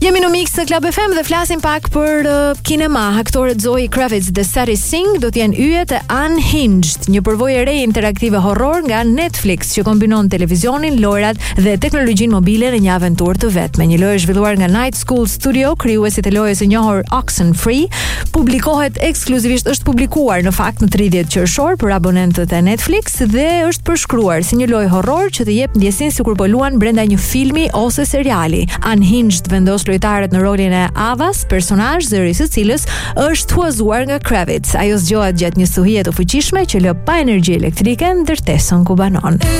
Jemi në Mix Club FM dhe flasim pak për kinema. Aktorët Zoe Kravitz dhe Sadie Singh do t'jenë yjet e Unhinged, një përvojë e re interaktive horror nga Netflix që kombinon televizionin, lojrat dhe teknologjinë mobile në një aventurë të vetme. Një lojë zhvilluar nga Night School Studio, krijuesit e lojës së njohur Oxenfree, publikohet ekskluzivisht, është publikuar në fakt në 30 qershor për abonentët e Netflix dhe është përshkruar si një lojë horror që të jep ndjesinë sikur po luan brenda një filmi ose seriali. Unhinged vendos lojtarët në rolin e Avas, personazh zëri së cilës është huazuar nga Kravitz. Ajo zgjohet gjatë një suhije të fuqishme që lë pa energji elektrike ndërtesën ku banon.